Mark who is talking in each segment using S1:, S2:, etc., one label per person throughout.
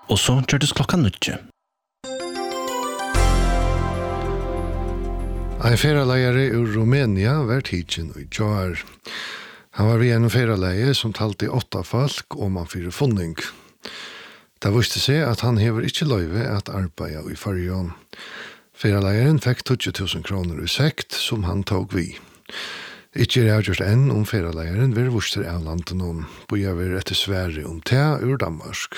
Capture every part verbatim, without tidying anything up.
S1: Og så gjørtes klokka nødje.
S2: En feraleie ur Rumænia var tidsen i Jar. Han var ved en feraleie som talte åtta folk om han fyrir funding. Det viste seg at han hever ikke løyve at arbeide i fargen. Feraleieren fikk tjugo tusen kroner i sekt som han tog vi. Ikke er avgjort enn om feraleieren vil vuster av landet noen, bo jeg vil etter Sverige om te ur Danmark.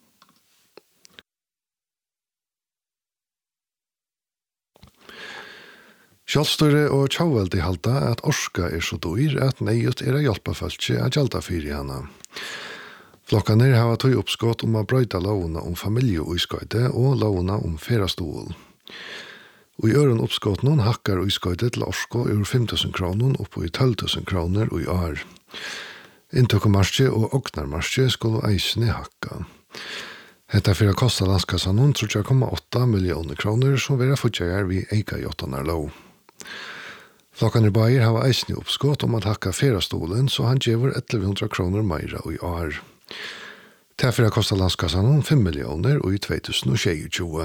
S2: Kjallstøyre og tjauveldig halda at orska er så dyr at neiut er å hjelpe folk å gjelda fyrir henne. Flokkene har tog oppskått om å brøyta lovene om familieuiskøyde og lovene om ferastol. Og i øren oppskått noen hakkar uiskøyde til orsko ur fem tusen kroner opp i tolv tusen kroner og i år. Inntøkkemarskje og oknarmarskje skulle eisene hakka. Hetta fyrir å kosta landskassan noen tre komma åtta millioner kroner som vera futjager vi eika jottanar lov. Flokkene Bayer har eisne oppskått om at hakka ferastolen, så han gjever elleve hundre kroner meira i år. Derfor har kostet landskassan om fem millioner og i to tusen tjue.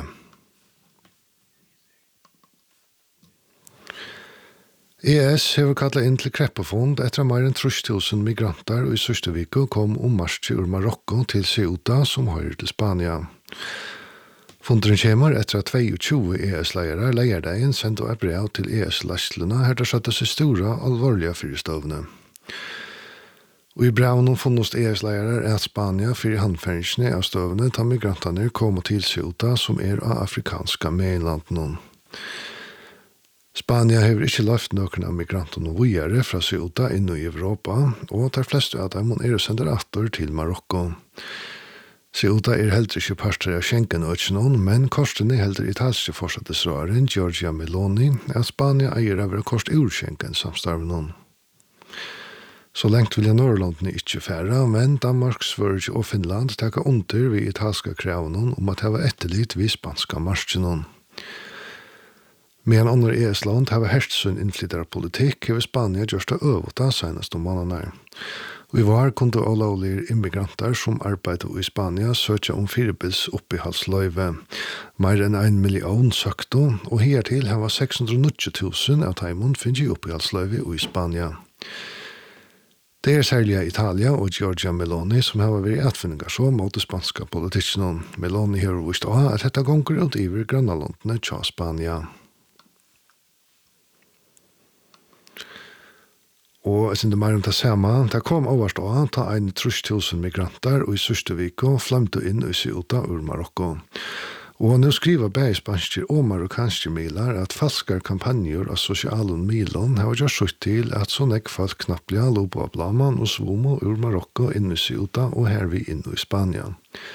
S2: E S hever kallet inn til kreppefond etter at mer enn tre tusen migranter og i sørste viko kom om marsje ur Marokko til Ceuta som hører til Spania. Funderen kommer etter at tjueto E S-leiere leierdegen sendte et brev til E S-leislene her det satte seg store alvorlige fyrstøvne. Og i brevene funnet E S-leiere er at Spania fyrir handferdingsene av støvne ta migrantene kom til Ceuta som er av afrikanske mainlandene. Spania har ikke løft noen av migrantene videre fra Ceuta inn i Europa, og de fleste av dem er sender atter til Marokko. Ceuta er heller ikke parter av Schengen-øtjennom, men korsen er heller italske fortsattesraren Giorgia Meloni at Spania eier av kort ur Schengen-samstarven. Så lengt vil jeg Norrlandene ikke fære, men Danmark, Sverige og Finland takker under ved italske kravene om at det var etterlitt ved spanska marsjene. Medan andre E S-land har hertsunn innflyttere politikk, har Spania gjørst det øvete senest om månedene. Og i var kunne olovlige immigranter som arbeidet i Spania søke om firebils oppihalsløyve. Mer enn en million søkte, og hertil har seks hundre og nitti tusen av Taimund finnet oppihalsløyve i Spania. Det er særlig Italia og Giorgia Meloni som har vært atfinninger så mot det spanske politikken. Meloni har vist også at dette gonger ut i grannlandene til Spania. Og jeg synes det mer om det samme, det kom overst også ta en tre tusen migranter og i sørste viko flamte inn i Ceuta ur Marokko. Og nå skriver begge spanske og marokkanske miler at falske kampanjer av sosiale miler har gjort sutt til at sånne folk knapt blir lopo av blaman og svomo ur Marokko inn i Ceuta og her vi inn i Spania.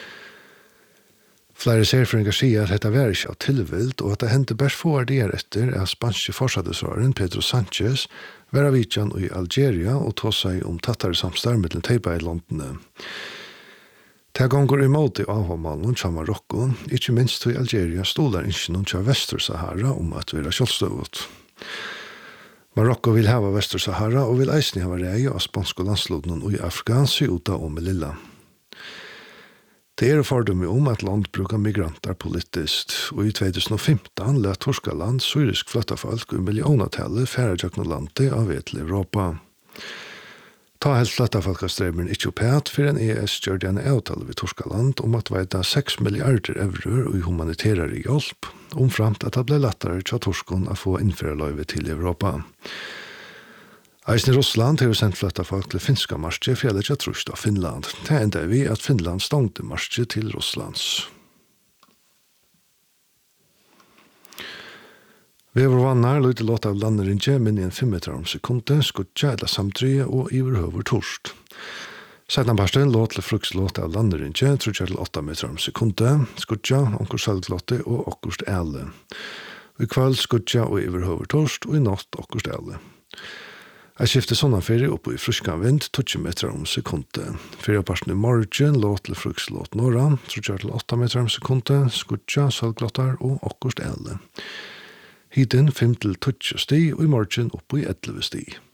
S2: Flere serfringer sier at dette var ikke av tilvilt, og at det hendte bare få år etter at spanske fortsattesvaren Pedro Sanchez var av Vidjan i Algeria og tog seg om tattere samstarv med den teipa i landene. Det ganger imot i avhåndmalen til Marokko, ikke minst i Algeria stoler ikke noen til Vester-Sahara om at vi er kjølstøvet. Marokko vil hava Vester-Sahara og vil eisne hava rei av spanske landsloden i Afrika, Ceuta og Melilla. Det er fordom om at land brukar migranter politiskt, og i to tusen og femten let Torskaland syrisk flyttafolk i millionatallet færre tjøkne landet av et til Europa. Ta helt flyttafolkastremen ikke opphet for en E S gjør det en avtale ved Torskaland om at veida seks milliarder euro i humanitære hjelp, omframt at det ble lettere til Torskon å få innførerløyve til Europa. Eisen i Russland har sendt flytta folk til finska marsje for jeg trust av Finland. Det enda vi at Finland stangte marsje til Russlands. Vi var vannar, løyde låt av landerinje, men i en fem meter om sekunde, skudja eller samtrye og iverhøver torst. Sedan parsten låt til frukslåt av landerinje, trudja til åtta meter om sekunde, skudja, onkur salglåte og okkurst æle. I kvall skudja og iverhøver torst, og i natt okkurst æle. Jeg skiftet sånne ferie opp i fruskan vind, tjugo meter om sekunde. Ferieparten i morgen låt til frukslåt norra, trudja til åtta meter om sekunde, skudja, salglåtar og okkurst æle. Hiten fem til tjugo sti, og i morgen opp i elleve sti.